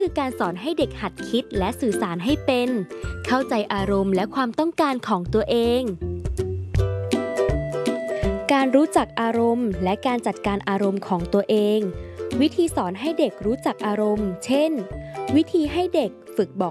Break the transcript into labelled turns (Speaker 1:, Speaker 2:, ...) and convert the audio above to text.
Speaker 1: คือการสอนให้เด็กหัดคิดและสื่อสารให้เป็นเข้าใจอารมณ์และความต้องการของตัวเองการรู้จักอารมณ์และการจัดการอารมณ์ของตัวเองวิธีสอนให้เด็กรู้จักอารมณ์เช่นวิธีให้เด็กฝึกบอก